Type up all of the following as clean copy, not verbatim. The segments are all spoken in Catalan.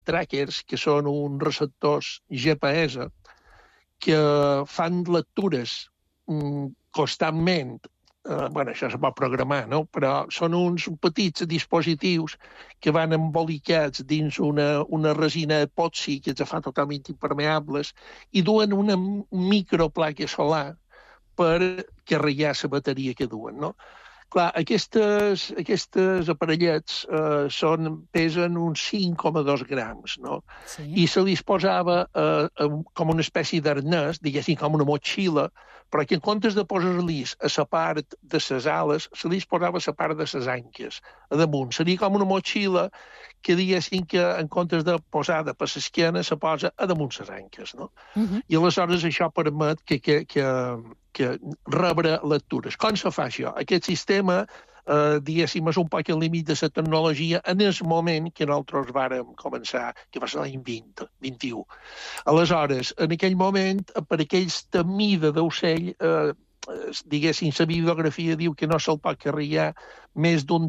trackers, que són uns receptors GPS, que fan lectures constantment. Això es pot programar, no? Però són uns petits dispositius que van embolicats dins una resina epoxi que els fa totalment impermeables i duen una microplaca solar per carregar la bateria que duen, no? Clar, aquestes aparellets pesen uns 5,2 grams, no? Sí. I se li posava com una espècie d'arnès, diguéssim, com una motxilla, però que en comptes de posar-li a la part de les ales, se li posava a la part de les anques, a damunt. Seria com una motxilla que diguéssim que en comptes de posada per l'esquena se posa a damunt les anques, no? I aleshores això permet que rebre lectures. Com se fa això? Aquest sistema, diguéssim, és un poc el límit de la tecnologia en el moment que nosaltres vàrem començar, que va ser l'any 21. Aleshores, en aquell moment, per aquesta mida d'ocell, diguéssim, la bibliografia diu que no se'l pot carregar més d'un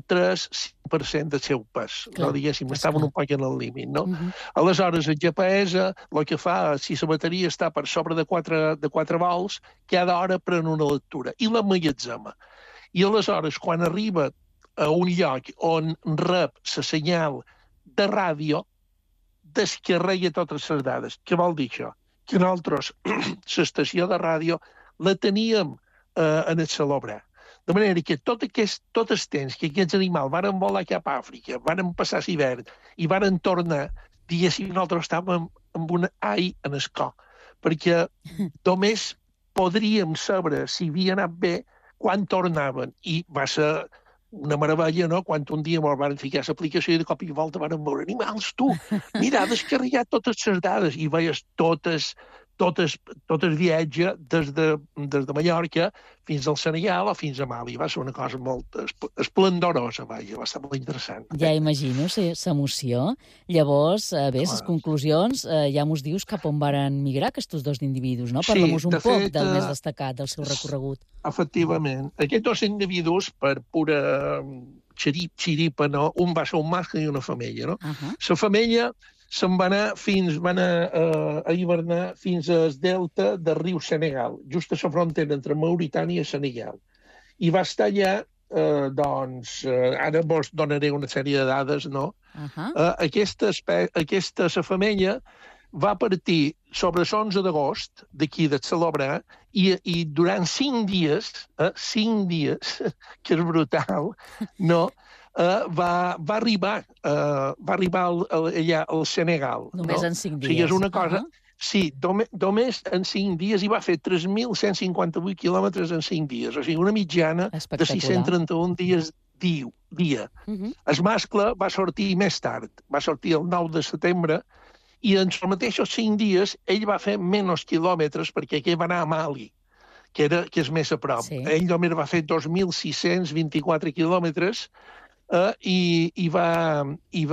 3% del seu pes. Clar, no, diguéssim, estaven un poc en el límit, no? Aleshores, el GPS el que fa, si la bateria està per sobre de 4 volts, cada hora pren una lectura i l'emmagatzema. I aleshores, quan arriba a un lloc on rep la senyal de ràdio, descarrega totes les dades. Què vol dir això? Que nosaltres, l'estació de ràdio, la teníem en el celobrar. De manera que tot el temps que aquests animals van volar cap a Àfrica, van passar l'hivern i van tornar, diguéssim, nosaltres estàvem amb un ai en el cor, perquè només podríem saber si havia anat bé quan tornaven. I va ser una meravella, no?, quan un dia ens van ficar l'aplicació i de cop i volta van veure animals, tu, mira, ha descarregat totes les dades i veies tot el viatge des de Mallorca fins al Senegal o fins a Mali. Va ser una cosa molt esplendorosa, vaja, va estar molt interessant. Ja imagino l'emoció. Llavors, bé, les conclusions, ja mos dius cap on varen migrar aquests dos individus, no? Parla-mos un poc del més destacat del seu recorregut. Efectivament. Aquests dos individus, per pura xiripa, no? Un va ser un mascle i una femella, no? La femella se'n va anar a hivernar fins al delta del riu Senegal, just a la frontera entre Mauritània i Senegal. I va estar allà, ara vos donaré una sèrie de dades, no? Aquesta femella va partir sobre l'11 d'agost, d'aquí de celebrar, i durant 5 dies, que és brutal, no?, va arribar allà al Senegal. Només en 5 dies. O sigui, és una cosa... Sí, només en 5 dies i va fer 3.158 quilòmetres en 5 dies. O sigui, una mitjana de 631 dies dia. El mascle va sortir més tard, va sortir el 9 de setembre, i en els mateixos 5 dies ell va fer menys quilòmetres perquè ell va anar a Mali, que és més a prop. Ell només va fer 2.624 quilòmetres, i la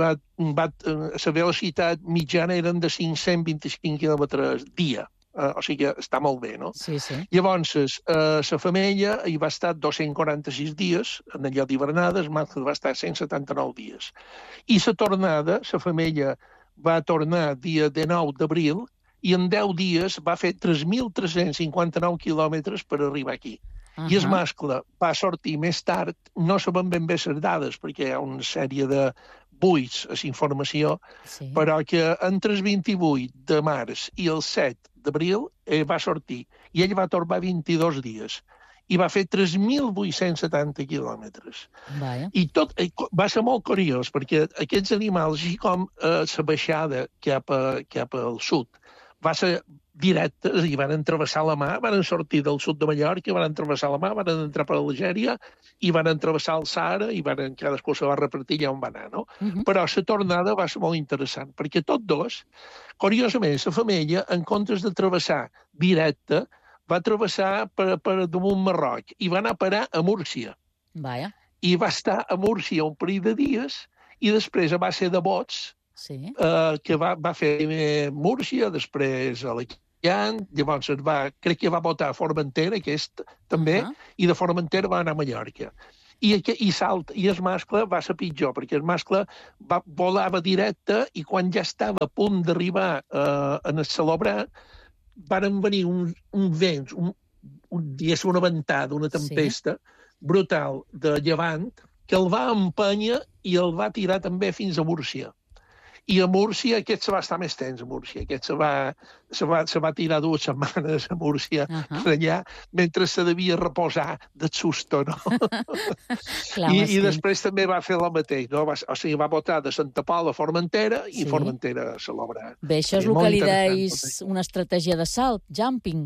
velocitat mitjana eren de 525 quilòmetres dia. O sigui que està molt bé, no? Sí. Llavors, la femella hi va estar 246 dies, en allò d'hivernada, el mascle va estar 179 dies. I la tornada, la femella va tornar dia 19 d'abril, i en 10 dies va fer 3.359 quilòmetres per arribar aquí. I el mascle va sortir més tard, no sabem ben bé les dades, perquè hi ha una sèrie de buits a la informació, però que entre el 28 de març i el 7 d'abril va sortir, i ell va tornar 22 dies, i va fer 3.870 quilòmetres. I tot va ser molt curiós, perquè aquests animals, així com la baixada cap al sud, va ser directes i van travessar la mar, van sortir del sud de Mallorca, van travessar la mar, van entrar per Algèria i van travessar el Sàhara i cadascú se va repartir allà on va anar, no? Però la tornada va ser molt interessant, perquè tots dos, curiosament, la femella, en comptes de travessar directe, va travessar per damunt Marroc i va anar a parar a Múrcia. I va estar a Múrcia un parell de dies i després va ser de bots, que va fer Múrcia, després Alicant, llavors crec que va votar a Formentera, aquest també, i de Formentera va anar a Mallorca. i el mascle va ser pitjor, perquè el mascle volava directe i quan ja estava a punt d'arribar en el celobrar, varen venir un vent, una ventada, una tempesta brutal de llevant, que el va empènyer i el va tirar també fins a Múrcia. I a Múrcia, aquest se va estar més temps a Múrcia. Aquest se va tirar 2 setmanes a Múrcia allà, mentre se devia reposar del susto, no? I després també va fer el mateix, no? O sigui, va votar de Santa Pola a Formentera i Formentera a Celobrar. Bé, això és el que li deis una estratègia de salt, jumping.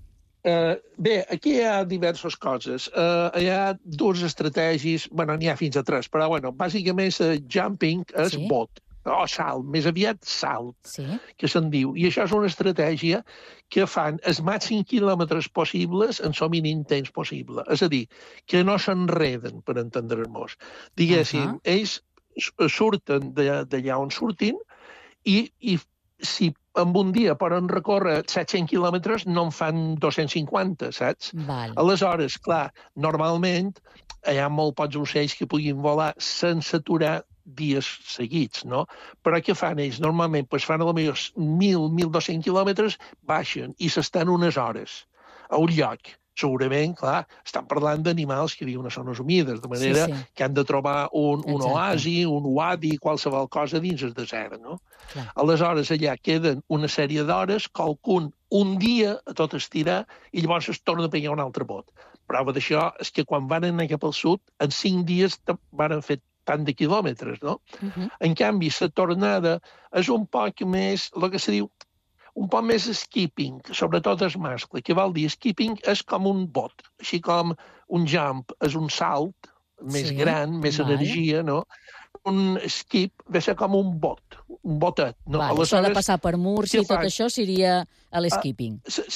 Bé, aquí hi ha diverses coses. Hi ha 2 estratègies, bueno, n'hi ha fins a 3, però bueno, bàsicament jumping és bot, o salt, més aviat salt, que se'n diu. I això és una estratègia que fan els màxims quilòmetres possibles en el mínim temps possible. És a dir, que no s'enreden, per entendre'ns. Diguéssim, ells surten d'allà on surtin i si en un dia poden recórrer 700 quilòmetres, no en fan 250, saps? Aleshores, clar, normalment hi ha molt pocs ocells que puguin volar sense aturar dies seguits, no? Però què fan ells? Normalment fan potser 1.000-1.200 quilòmetres, baixen i s'estan unes hores a un lloc. Segurament, clar, estan parlant d'animals que viuen a zones humides, de manera que han de trobar un oasi, un uadi, qualsevol cosa dins el desert, no? Aleshores, allà queden una sèrie d'hores, qualcun un dia a tot estirar i llavors es torna a pegar un altre bot. Prova d'això és que quan van anar cap al sud, en 5 dies van fer tant de quilòmetres, no? En canvi, la tornada és un poc més, el que se diu, un poc més skipping, sobretot el mascle. Què vol dir? Skipping és com un bot, així com un jump és un salt més gran, més energia, no? Un skip ve a ser com un bot, un botet. No? Això de passar per murs i tot això seria l'eskipping.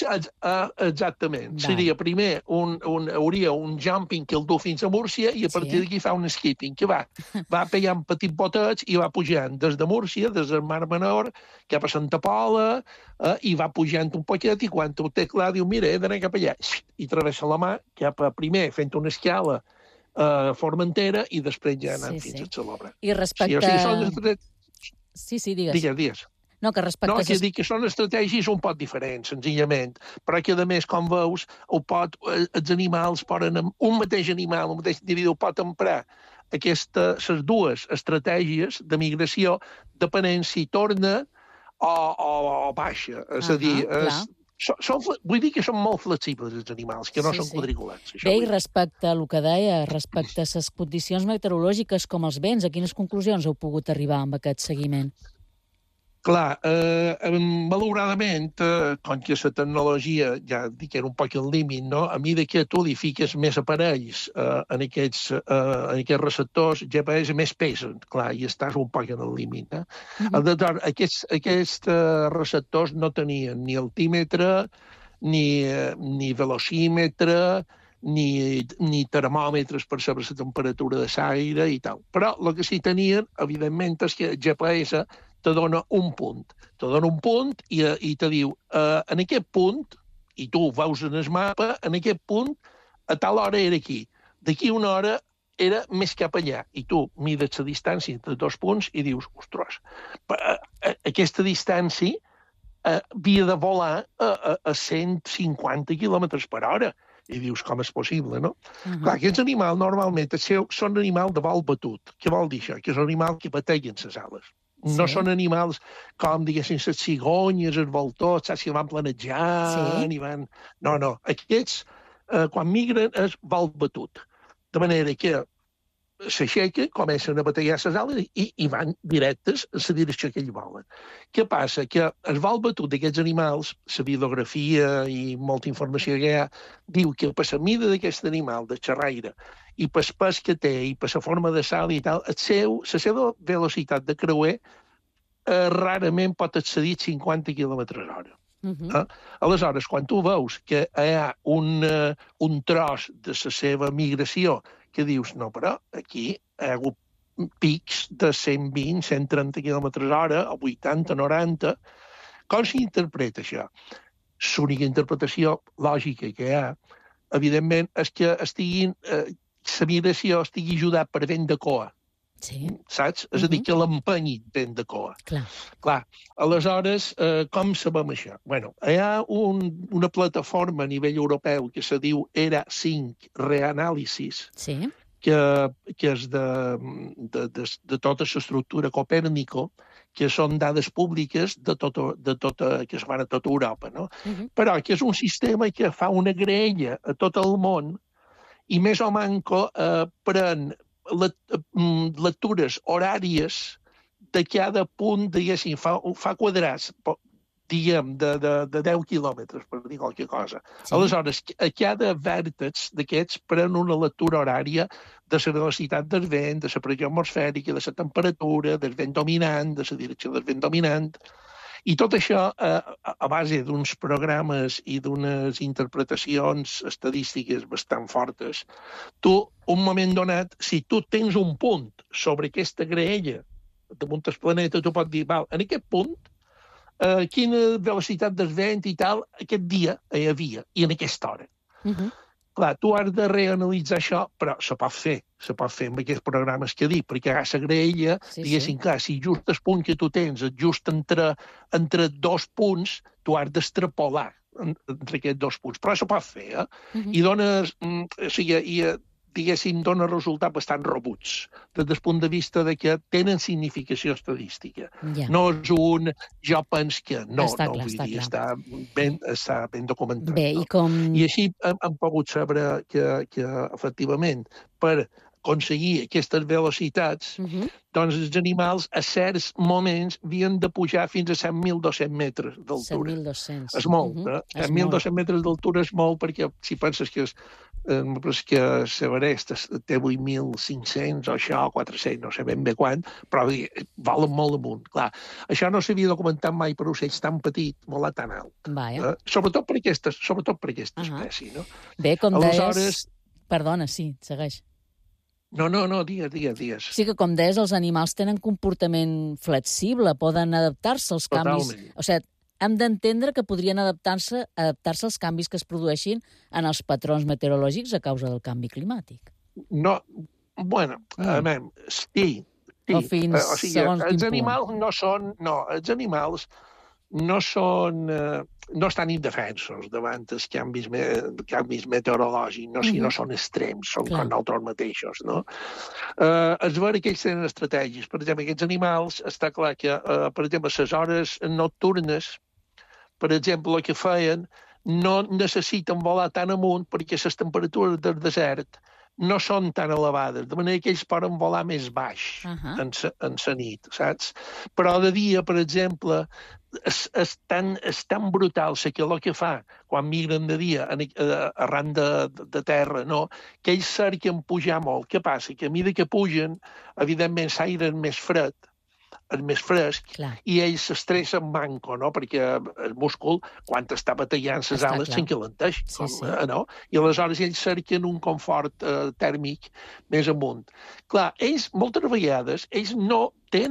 Exactament. Seria primer hauria un jumping que el du fins a Múrcia i a partir d'aquí fa un skipping, que va pegant petits botets i va pujant des de Múrcia, des del Mar Menor, cap a Santa Pola, i va pujant un poquet i quan ho té clar diu, mira, he d'anar cap allà, i travessa la mà cap a primer fent una escala a Formentera i després ja anant fins a Celobra. I respecte... Sí, digues. Digues. No, que respecte... No, que dic que són estratègies un poc diferents, senzillament, però que, a més, com veus, els animals poden, un mateix animal, un mateix individu pot emprar les 2 estratègies de migració depenent si torna o baixa. És a dir, vull dir que són molt flexibles els animals, que no són quadriculats. Bé, i respecte a el que deia, respecte a les condicions meteorològiques com els vents, a quines conclusions heu pogut arribar amb aquest seguiment? Clar, malauradament, com que la tecnologia, ja dic que era un poc el límit, no? A mesura que tu li fiques més aparells en aquests receptors, GPS més pesen, clar, i estàs un poc en el límit. Aquests receptors no tenien ni altímetre, ni velocímetre, ni termòmetres per saber la temperatura de l'aire i tal. Però el que sí tenien, evidentment, és que el GPS te dona un punt i te diu, en aquest punt, i tu veus en el mapa, en aquest punt, a tal hora era aquí. D'aquí una hora era més cap allà. I tu mides la distància entre 2 punts i dius, ostres, aquesta distància havia de volar a 150 km per hora. I dius, com és possible, no? Clar, aquests animals normalment són animals de vol batut. Què vol dir això? Que són animals que bateguen les ales. No són animals com, diguéssim, les cigonyes, els voltors, saps que van planejant i van... No. Aquests, quan migren, és vol batut. De manera que s'aixequen, comencen a bategar les ales i van directes a la direcció que ells volen. Què passa? Que el vol batut d'aquests animals, la bibliografia i molta informació que hi ha, diu que per la mida d'aquest animal, de xerraire, i per el pes que té, i per la forma de sal i tal, la seva velocitat de creuer rarament pot excedir 50 km/h. Aleshores, quan tu veus que hi ha un tros de la seva migració que dius, no, però aquí hi ha hagut pics de 120, 130 km/h, o 80, 90. Com s'interpreta això? L'única interpretació lògica que hi ha, evidentment, és que la migració estigui ajudat per vent de cua. Sí. Saps? És a dir, que l'empenyi vent de cua. Clar. Aleshores, com sabem això? Bueno, hi ha una plataforma a nivell europeu que se diu ERA5 Reanàlisis, que és de tota l'estructura Copèrnico, que són dades públiques que es van a tota Europa, no? Però que és un sistema que fa una graella a tot el món i més o manco pren lectures horàries de cada punt, diguéssim, fa quadrats, diguem, de 10 quilòmetres, per dir qualque cosa. Aleshores, a cada vèrtex d'aquests pren una lectura horària de la velocitat del vent, de la pressió atmosfèrica, de la temperatura, del vent dominant, de la direcció del vent dominant. I tot això, a base d'uns programes i d'unes interpretacions estadístiques bastant fortes, tu, un moment donat, si tu tens un punt sobre aquesta graella damunt del planeta, tu pots dir, val, en aquest punt, quina velocitat del vent i tal, aquest dia hi havia, i en aquesta hora. Clar, tu has de reanalitzar això, però se pot fer amb aquests programes que dic, perquè a la graella, diguéssim, clar, si just el punt que tu tens és just entre dos punts, tu has d'extrapolar entre aquests dos punts. Però se pot fer, I dones, diguéssim, dona resultats bastant robuts, des del punt de vista de que tenen significació estadística. No és un jo penso que no, vull dir, està ben documentat. I així hem pogut saber que efectivament, per aconseguir aquestes velocitats, doncs els animals a certs moments havien de pujar fins a 7.200 metres d'altura. 7.200. És molt, 7.200 metres d'altura és molt, perquè si penses que l'Everest té 8.500 o això, 400, no sé ben bé quant, però valen molt amunt. Clar, això no s'havia documentat mai per ocells tan petits, volar tan alt. Sobretot per aquesta espècie. No? Bé, com deies... Perdona, sí, segueix. No, digues. Sí que, com deies, els animals tenen comportament flexible, poden adaptar-se als canvis. O sigui, hem d'entendre que podrien adaptar-se als canvis que es produeixin en els patrons meteorològics a causa del canvi climàtic. No, bueno, sí. O fins segons quin punt. Els animals no estan indefensos davant els canvis meteorològics, si no són extrems, són com nosaltres mateixos. No? És vera que ells tenen estratègies. Per exemple, aquests animals, està clar que, per exemple, a les hores nocturnes, per exemple, el que feien, no necessiten volar tan amunt perquè les temperatures del desert no són tan elevades, de manera que ells poden volar més baix en la nit, saps? Però de dia, per exemple, és tan brutal la calor que fa quan migren de dia arran de terra, no? Que ells cerquen pujar molt. Què passa? Que a mesura que pugen, evidentment l'aire és més fred, és més fresc, i ells s'estressen manco, no? Perquè el múscul, quan està batallant les ales, s'encalenteix, no? I aleshores ells cerquen un confort tèrmic més amunt. Clar, ells, moltes vegades, ells no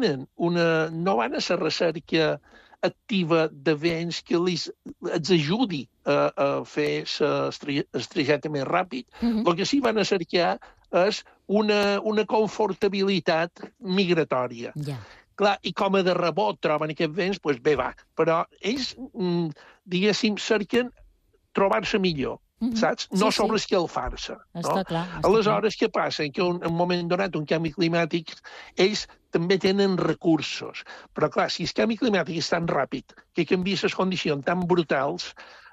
van a la recerca activa de vents que els ajudi a fer el trajecte més ràpid. El que sí van a cercar és una confortabilitat migratòria. Clar, i com a de rebot troben aquests vents, doncs bé va. Però ells, diguéssim, cerquen trobar-se millor, saps? No sobreescalfar-se. Aleshores, què passa? Que en un moment donat, un canvi climàtic, ells també tenen recursos. Però, clar, si el canvi climàtic és tan ràpid que canvia les condicions tan brutals,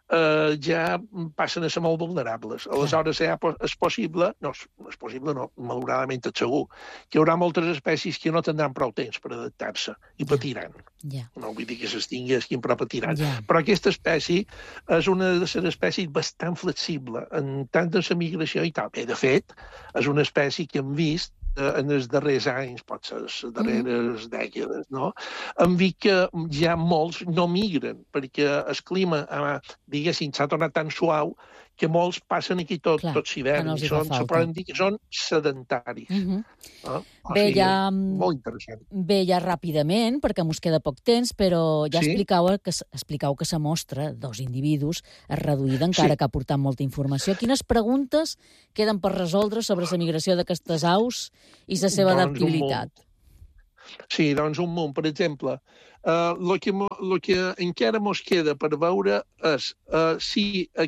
ja passen a ser molt vulnerables. Aleshores, és possible, malauradament és segur, que hi haurà moltes espècies que no tindran prou temps per adaptar-se i patiran. No vull dir que s'extinguessin, però patiran. Però aquesta espècie és una de les espècies bastant flexible en tant de la migració i tal. De fet, és una espècie que hem vist en els darrers anys, pot ser les darreres dècades, no? Hem vist que ja molts no migren, perquè el clima, diguéssim, s'ha tornat tan suau que molts passen aquí tot l'hivern, no i se poden dir que són sedentaris. Bé, ja... Molt interessant. Bé, ja ràpidament, perquè mos queda poc temps, però ja explicau que la mostra dels individus és reduïda, encara que ha portat molta informació. Quines preguntes queden per resoldre sobre la migració d'aquestes aus i la seva adaptabilitat? Sí, doncs un munt. Per exemple, el que encara ens queda per veure és si el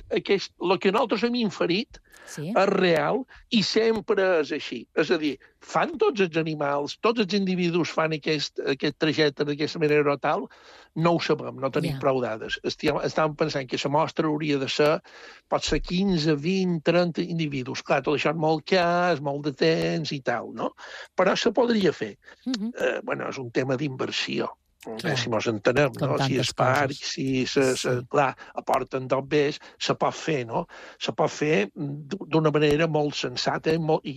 que nosaltres hem inferit és real i sempre és així. És a dir, fan tots els animals, tots els individus fan aquest trajecte d'aquesta manera o tal? No ho sabem, no tenim prou dades. Estàvem pensant que la mostra hauria de ser, pot ser 15, 20, 30 individus. Clar, tot això és molt car, és molt de temps i tal, no? Però se podria fer. Bueno, és un tema d'inversió. Si mos entenem, no? Si el parc, si clar, aporten dos bés, se pot fer, no? Se pot fer d'una manera molt sensata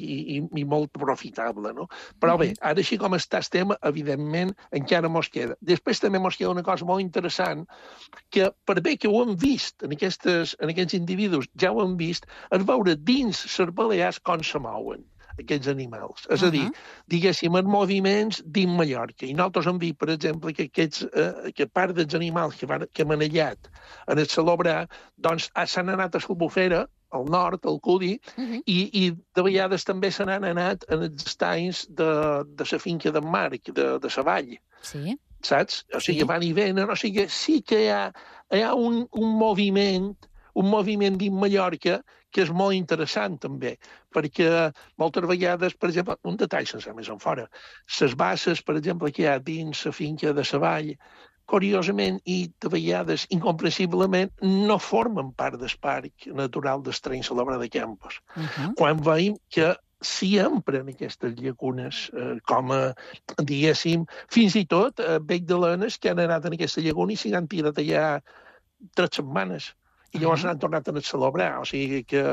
i molt profitable, no? Però bé, ara així com està el tema, evidentment, encara mos queda. Després també mos queda una cosa molt interessant, que per bé que ho hem vist en aquests individus, ja ho hem vist, és veure dins les Balears com se mouen aquests animals. És a dir, diguéssim, en moviments dins Mallorca. I nosaltres hem vist, per exemple, que part dels animals que hem anellat en el Salobrar, doncs s'han anat a l'Albufera, al nord, al Cudi, i de vegades també se n'han anat en els estanys de la finca d'en Marc, de la vall. Sí. Saps? O sigui, van i venen, o sigui, sí que hi ha un moviment dins Mallorca que és molt interessant, també, perquè moltes vegades, per exemple, un detall sense més en fora, les basses, per exemple, que hi ha dins la finca de la vall, curiosament i de vegades incomprensiblement, no formen part del parc natural d'Estreny Salobrar de Campos. Quan veiem que s'hi empren aquestes llacunes com a, diguéssim, fins i tot bec de lenes que han anat en aquesta llacuna i s'hi han tirat allà 3 setmanes. I llavors n'han tornat a Salobrar. O sigui que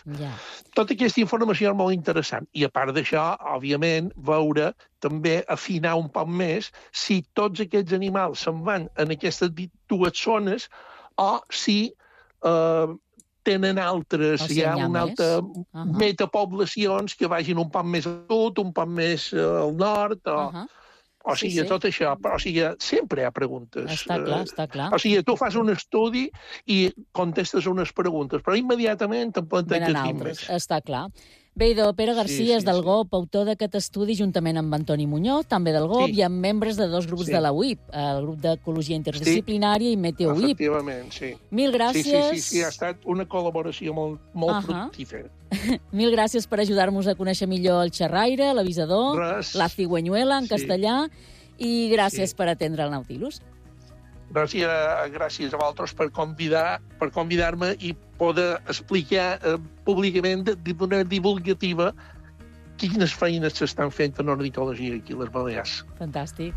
tota aquesta informació és molt interessant. I a part d'això, òbviament, veure, també afinar un poc més si tots aquests animals se'n van en aquestes dues zones o si tenen altres, hi ha una altra metapoblacions que vagin un poc més al sud, un poc més al nord, o sigui, tot això. O sigui, sempre hi ha preguntes. Està clar, està clar. O sigui, tu fas un estudi i contestes unes preguntes, però immediatament te'n planteges més. Està clar. Bé, idò, Pere Garcia és del GOP, autor d'aquest estudi, juntament amb Antoni Muñoz, també del GOP, i amb membres de 2 grups de la UIP, el grup d'Ecologia Interdisciplinària i Meteo UIP. Efectivament, sí. Mil gràcies. Sí, ha estat una col·laboració molt fructífera. Mil gràcies per ajudar-nos a conèixer millor el xerraire, l'avisador, la cigüeñuela en castellà, i gràcies per atendre el Nautilus. Gràcies a vosaltres per convidar-me i poder explicar públicament d'una divulgativa quines feines s'estan fent en ornitologia aquí a les Balears. Fantàstic.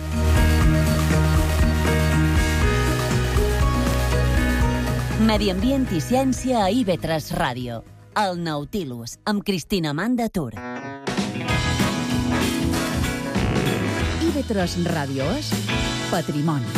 Medi ambient i ciència a IB3 Ràdio. El Nautilus, amb Cristina Amanda Tur. IB3 Ràdio és patrimoni.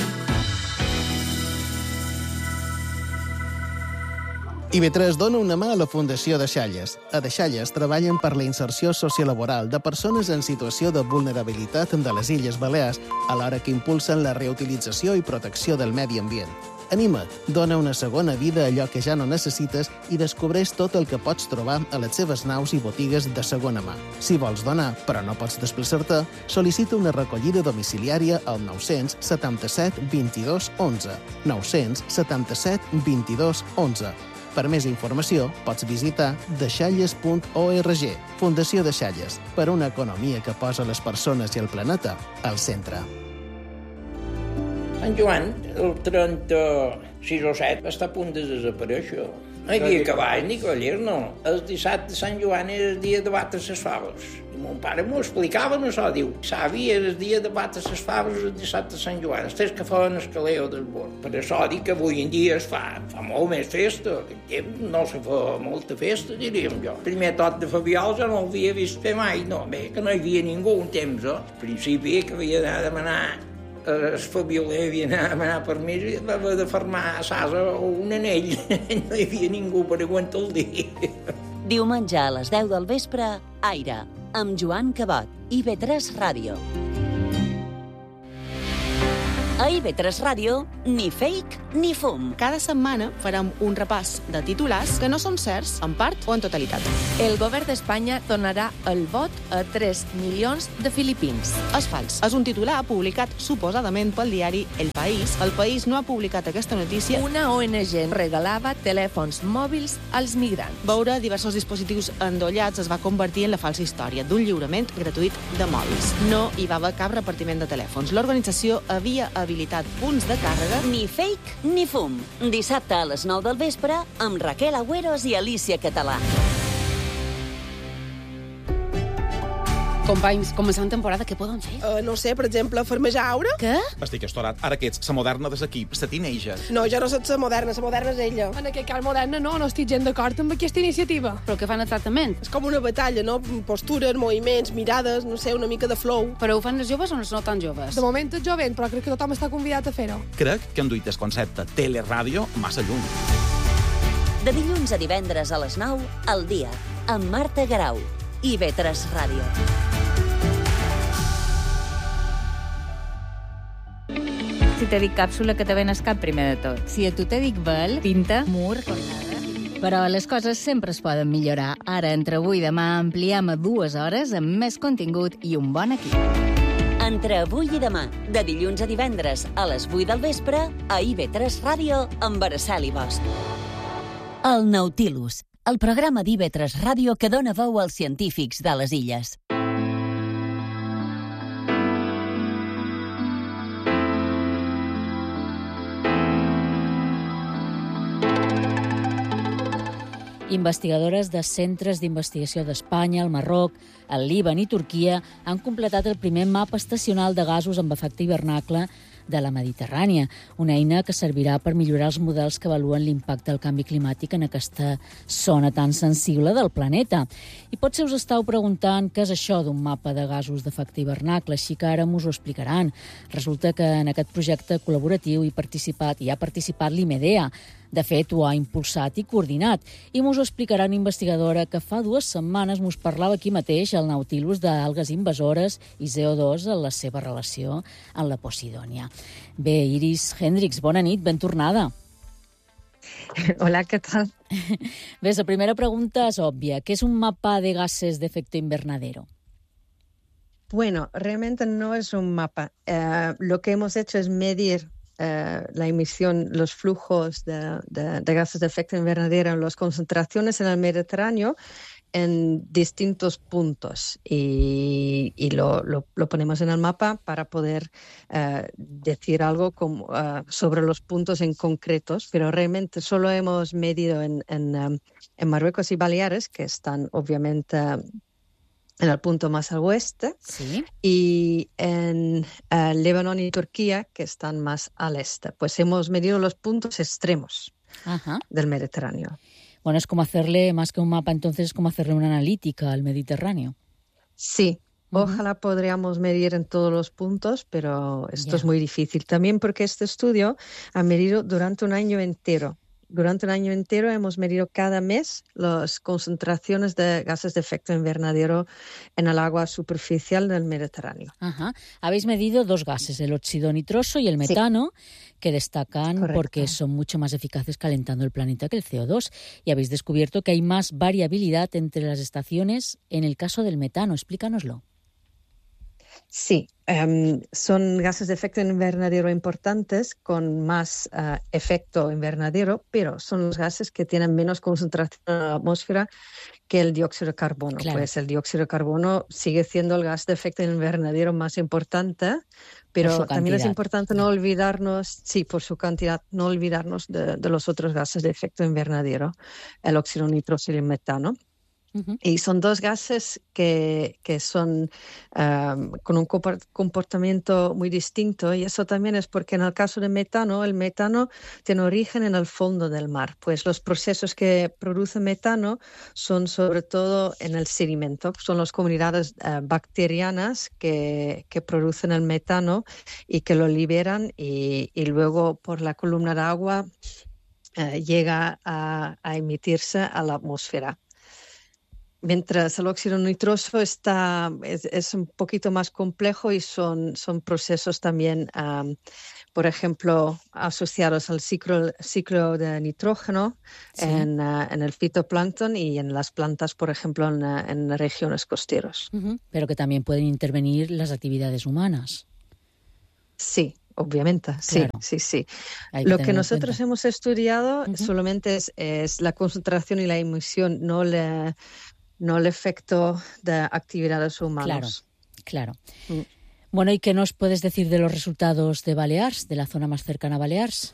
IB3 dona una mà a la Fundació Deixalles. A Deixalles treballen per la inserció sociolaboral de persones en situació de vulnerabilitat de les Illes Balears, alhora que impulsen la reutilització i protecció del medi ambient. Anima't, dona una segona vida a allò que ja no necessites i descobreix tot el que pots trobar a les seves naus i botigues de segona mà. Si vols donar, però no pots desplaçar-te, sol·licita una recollida domiciliària al 977 22 11. 977 22 11. Per més informació, pots visitar deixalles.org. Fundació Deixalles, per una economia que posa les persones i el planeta al centre. Sant Joan, el 36 o 7, està a punt de desaparèixer. No hi havia cavall ni cavallers, no. El dissabte de Sant Joan era el dia de batre les faves. I mon pare m'ho explicava, això, diu, savi, era el dia de batre les faves el dissabte de Sant Joan. Els que feien el caleo del bord. Per això dic que avui en dia es fa molt més festa. No se fa molta festa, diríem jo. El primer tot de Fabiol jo no l'havia vist fer mai, no. Bé, que no hi havia ningú un temps, Al principi que havia d'anar a demanar el Fabioler havia d'anar per mi i va haver de fermar a Sasa un anell. No hi havia ningú per aguantar el dia. Diumenge a les 10 del vespre, Aire, amb Joan Cabot, IB3 Ràdio. A IB3 Ràdio, ni fake ni fum. Cada setmana farem un repàs de titulars que no són certs, en part o en totalitat. El govern d'Espanya donarà el vot a 3 milions de filipins. És fals. És un titular publicat suposadament pel diari El País. El País no ha publicat aquesta notícia. Una ONG regalava telèfons mòbils als migrants. Veure diversos dispositius endollats es va convertir en la falsa història d'un lliurament gratuït de mòbils. No hi va haver cap repartiment de telèfons. L'organització havia habilitat punts de càrrega. Ni fake ni fum. Dissabte a les 9 del vespre amb Raquel Agüeros i Alicia Català. Companys, començant temporada, què podem fer? No sé, per exemple, farmejar aura? Què? Estic estorat. Ara que ets la moderna de l'equip, la teenager. No, jo no soc la moderna és ella. En aquest cas moderna no estic gens d'acord amb aquesta iniciativa. Però què fan exactament? És com una batalla, no? Postures, moviments, mirades, no sé, una mica de flow. Però ho fan els joves o no tan joves? De moment és jovent, però crec que tothom està convidat a fer-ho. Crec que han duit el concepte teleràdio massa lluny. De dilluns a divendres a les 9, al dia, amb Marta Garau, IB3 Ràdio. Si te dic càpsula, que te venes cap primer de tot. Si a tu te dic vel, pinta, mur, cornada... Però les coses sempre es poden millorar. Ara, entre avui i demà, ampliem a 2 hores amb més contingut i un bon equip. Entre avui i demà, de dilluns a divendres, a les 8 del vespre, a IB3 Ràdio, amb Araceli Bosch. El Nautilus, el programa d'IB3 Ràdio que dona veu als científics de les illes. Investigadores de centres d'investigació d'Espanya, el Marroc, el Líban i Turquia han completat el primer mapa estacional de gasos amb efecte hivernacle de la Mediterrània, una eina que servirà per millorar els models que avaluen l'impacte del canvi climàtic en aquesta zona tan sensible del planeta. I potser us estàu preguntant què és això d'un mapa de gasos d'efecte hivernacle, així que ara m'us ho explicaran. Resulta que en aquest projecte col·laboratiu hi ha participat l'IMEDEA. De fet, ho ha impulsat i coordinat. I m'us ho explicarà una investigadora que fa 2 setmanes m'us parlava aquí mateix al Nautilus d'algues invasores i CO2 en la seva relació amb la Posidònia. Bé, Iris Hendricks, bona nit, ben tornada. Hola, ¿qué tal? Bé, la primera pregunta és òbvia. ¿Qué es un mapa de gases de efecto invernadero? Bueno, realmente no es un mapa. Lo que hemos hecho es medir la emisión, los flujos de gases de efecto invernadero, las concentraciones en el Mediterráneo en distintos puntos y lo ponemos en el mapa para poder decir algo sobre los puntos en concretos, pero realmente solo hemos medido en Marruecos y Baleares, que están obviamente en el punto más al oeste, ¿sí? Y en Líbano y Turquía, que están más al este. Pues hemos medido los puntos extremos del Mediterráneo. Bueno, es como hacerle, más que un mapa, entonces es como hacerle una analítica al Mediterráneo. Sí, ojalá podríamos medir en todos los puntos, pero esto es muy difícil. También porque este estudio ha medido durante un año entero. Durante un año entero hemos medido cada mes las concentraciones de gases de efecto invernadero en el agua superficial del Mediterráneo. Ajá. Habéis medido 2 gases, el óxido nitroso y el metano, que destacan porque son mucho más eficaces calentando el planeta que el CO2. Y habéis descubierto que hay más variabilidad entre las estaciones en el caso del metano. Explícanoslo. Sí, son gases de efecto invernadero importantes con más efecto invernadero, pero son los gases que tienen menos concentración en la atmósfera que el dióxido de carbono. Claro. Pues el dióxido de carbono sigue siendo el gas de efecto invernadero más importante, pero también es importante no olvidarnos, por su cantidad, no olvidarnos de los otros gases de efecto invernadero, el óxido nitroso y el metano. Y son dos gases que son con un comportamiento muy distinto, y eso también es porque en el caso del metano, el metano tiene origen en el fondo del mar. Pues los procesos que produce metano son sobre todo en el sedimento, son las comunidades bacterianas que producen el metano y que lo liberan y luego por la columna de agua llega a emitirse a la atmósfera. Mientras el óxido nitroso es un poquito más complejo y son procesos también, por ejemplo, asociados al ciclo de nitrógeno en el fitoplancton y en las plantas, por ejemplo, en regiones costeras. Pero que también pueden intervenir las actividades humanas. Sí. Obviamente, sí, claro. Sí. Lo que nosotros hemos estudiado solamente es la concentración y la emisión, no el efecto de actividades humanas. Claro. Bueno, ¿y qué nos puedes decir de los resultados de Balears, de la zona más cercana a Balears?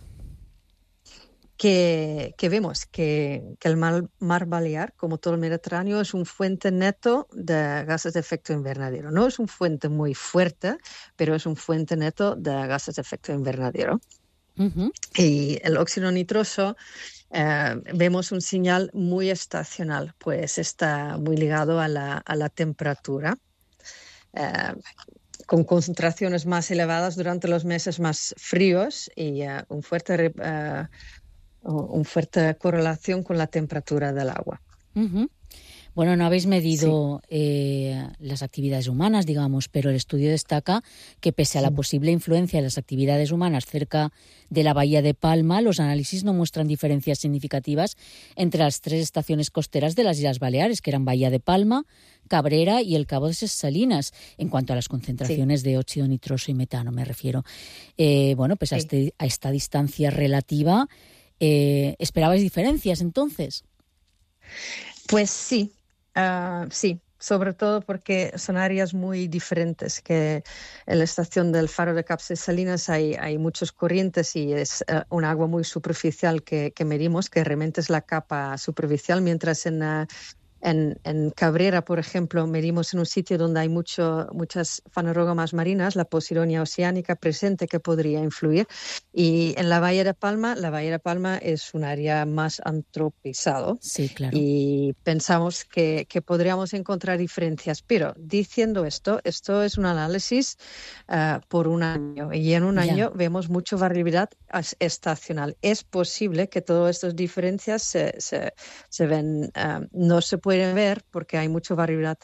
Que vemos que el mar Balear, como todo el Mediterráneo, es un fuente neto de gases de efecto invernadero. No es un fuente muy fuerte, pero es un fuente neto de gases de efecto invernadero. Y el óxido nitroso, vemos un señal muy estacional, pues está muy ligado a la temperatura, con concentraciones más elevadas durante los meses más fríos y una fuerte correlación con la temperatura del agua. Bueno, no habéis medido las actividades humanas, digamos, pero el estudio destaca que pese a la posible influencia de las actividades humanas cerca de la bahía de Palma, los análisis no muestran diferencias significativas entre las 3 estaciones costeras de las Islas Baleares, que eran Bahía de Palma, Cabrera y el Cabo de Ses Salinas, en cuanto a las concentraciones de óxido nitroso y metano, me refiero. Pues a esta distancia relativa, ¿esperabais diferencias entonces? Pues sí, sobre todo porque son áreas muy diferentes, que en la estación del Faro de Cap de Salinas hay muchos corrientes y es un agua muy superficial que medimos, que realmente es la capa superficial, mientras en Cabrera, por ejemplo, medimos en un sitio donde hay muchas fanerógamas marinas, la Posidonia oceánica presente que podría influir. Y en la Bahía de Palma es un área más antropizado. Sí, claro. Y pensamos que podríamos encontrar diferencias. Pero diciendo esto es un análisis por un año. Y en un año vemos mucha variabilidad estacional. Es posible que todas estas diferencias se ven, no se pueden ver porque hay mucha variabilidad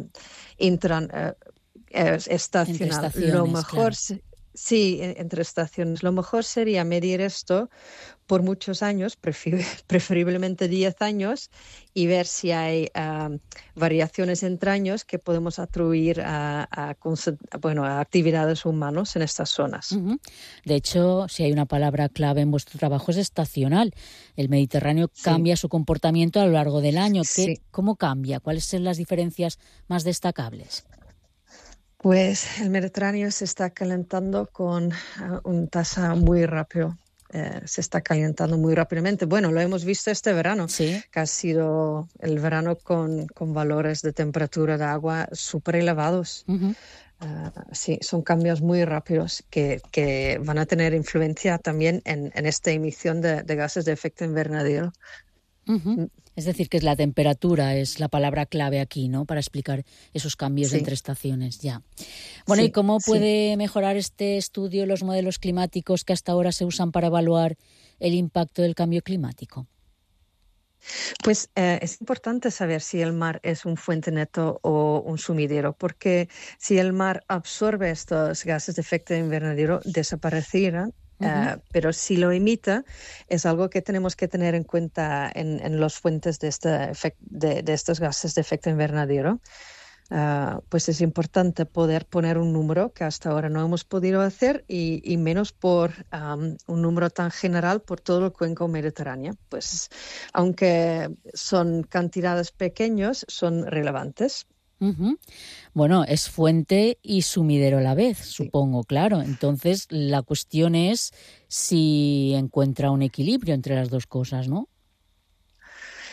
estacional. Lo mejor, claro. Sí, entre estaciones. Lo mejor sería medir esto por muchos años, preferiblemente 10 años, y ver si hay variaciones entre años que podemos atribuir a actividades humanas en estas zonas. De hecho, si hay una palabra clave en vuestro trabajo es estacional. El Mediterráneo cambia su comportamiento a lo largo del año. ¿Cómo cambia? ¿Cuáles son las diferencias más destacables? Pues el Mediterráneo se está calentando con una tasa muy rápida. Se está calentando muy rápidamente. Bueno, lo hemos visto este verano, que ha sido el verano con valores de temperatura de agua súper elevados. Son cambios muy rápidos que van a tener influencia también en esta emisión de gases de efecto invernadero. Es decir, que la temperatura es la palabra clave aquí, ¿no? Para explicar esos cambios entre estaciones. Ya. Bueno, ¿y cómo puede mejorar este estudio los modelos climáticos que hasta ahora se usan para evaluar el impacto del cambio climático? Pues es importante saber si el mar es un fuente neto o un sumidero, porque si el mar absorbe estos gases de efecto invernadero, desaparecerán. Pero si lo emite, es algo que tenemos que tener en cuenta en las fuentes de estos gases de efecto invernadero. Pues es importante poder poner un número que hasta ahora no hemos podido hacer y menos por un número tan general por todo el cuenco mediterráneo. Pues aunque son cantidades pequeñas, son relevantes. Bueno, es fuente y sumidero a la vez, supongo, claro. Entonces, la cuestión es si encuentra un equilibrio entre las dos cosas, ¿no?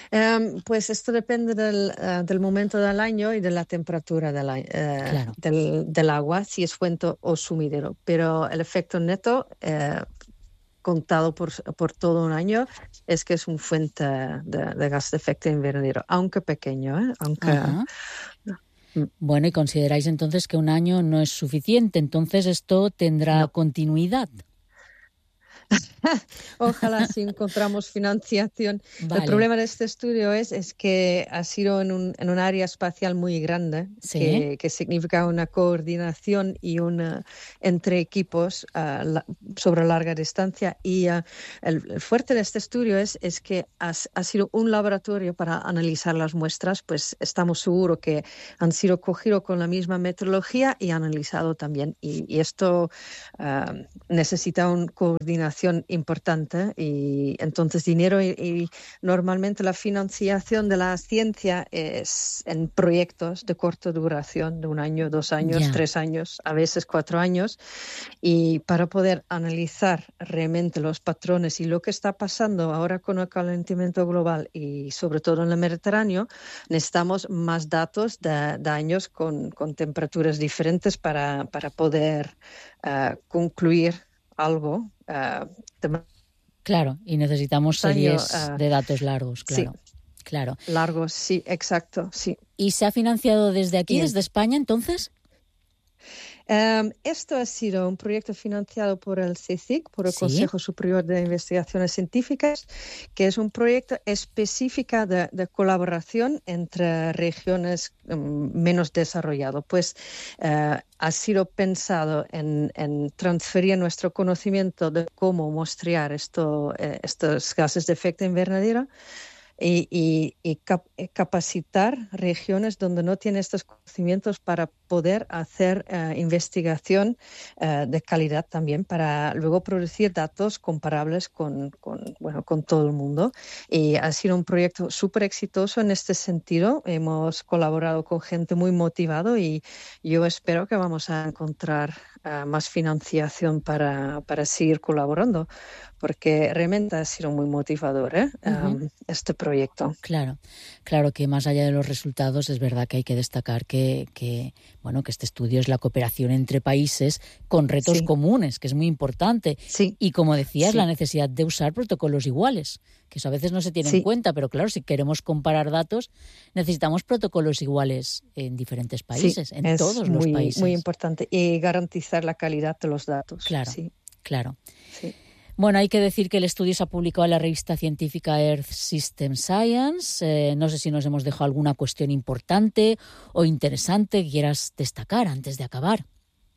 Pues esto depende del momento del año y de la temperatura del agua, si es fuente o sumidero. Pero el efecto neto, contado por todo un año, es que es una fuente de gas de efecto invernadero, aunque pequeño, Bueno, y consideráis entonces que un año no es suficiente, entonces esto tendrá continuidad. Ojalá si encontramos financiación. Vale. El problema de este estudio es que ha sido en un área espacial muy grande, ¿Sí? que significa una coordinación y entre equipos sobre larga distancia. Y el fuerte de este estudio es que ha sido un laboratorio para analizar las muestras, pues estamos seguros que han sido cogidos con la misma metodología y analizado también. Y esto necesita una coordinación importante y entonces dinero y normalmente la financiación de la ciencia es en proyectos de corta duración, de 1 año, 2 años, 3 años, a veces 4 años, y para poder analizar realmente los patrones y lo que está pasando ahora con el calentamiento global y sobre todo en el Mediterráneo, necesitamos más datos de años con temperaturas diferentes para poder concluir algo. Claro, y necesitamos series de datos largos, claro. Sí, claro. Largos, sí, exacto, sí. ¿Y se ha financiado desde aquí, desde España, entonces? Esto ha sido un proyecto financiado por el CSIC, por el Consejo Superior de Investigaciones Científicas, que es un proyecto específico de colaboración entre regiones menos desarrolladas. Pues ha sido pensado en transferir nuestro conocimiento de cómo mostrar estos gases de efecto invernadero y capacitar regiones donde no tienen estos conocimientos para poder hacer investigación de calidad también, para luego producir datos comparables con todo el mundo. Y ha sido un proyecto súper exitoso en este sentido. Hemos colaborado con gente muy motivada y yo espero que vamos a encontrar más financiación para seguir colaborando, porque realmente ha sido muy motivador este proyecto. Claro que más allá de los resultados es verdad que hay que destacar que este estudio es la cooperación entre países con retos comunes, que es muy importante. Y como decías, la necesidad de usar protocolos iguales, que eso a veces no se tiene en cuenta, pero claro, si queremos comparar datos, necesitamos protocolos iguales en diferentes países, en todos los países. Es muy importante. Y garantizar la calidad de los datos. Claro. Bueno, hay que decir que el estudio se ha publicado en la revista científica Earth System Science. No sé si nos hemos dejado alguna cuestión importante o interesante que quieras destacar antes de acabar.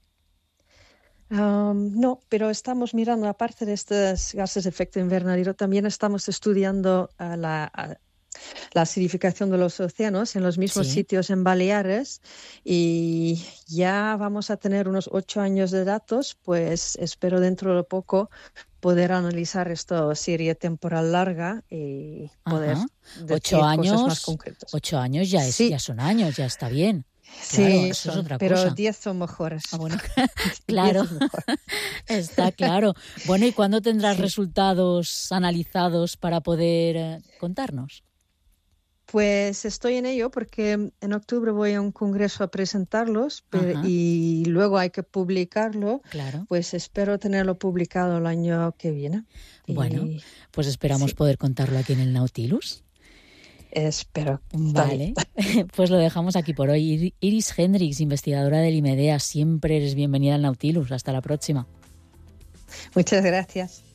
No, pero estamos mirando, aparte de estos gases de efecto invernadero, también estamos estudiando la acidificación de los océanos en los mismos sitios en Baleares, y ya vamos a tener unos 8 años de datos, pues espero dentro de poco poder analizar esta serie temporal larga y poder decir cosas más concretas. 8 años ya son años, ya está bien. Sí, claro, eso es otra pero cosa. 10 son mejores. Claro, está claro. Bueno, ¿y cuándo tendrás resultados analizados para poder contarnos? Pues estoy en ello porque en octubre voy a un congreso a presentarlos y luego hay que publicarlo. Claro. Pues espero tenerlo publicado el año que viene. Bueno, pues esperamos poder contarlo aquí en el Nautilus. Espero. Vale, pues lo dejamos aquí por hoy. Iris Hendricks, investigadora del IMEDEA, siempre eres bienvenida al Nautilus. Hasta la próxima. Muchas gracias.